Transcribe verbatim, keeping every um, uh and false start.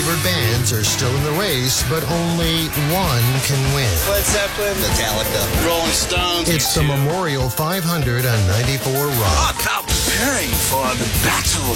favorite bands are still in the race, but only one can win. Led Zeppelin, Metallica, Rolling Stones. It's the Memorial five hundred on ninety-four Rock. Rock out preparing for the Battle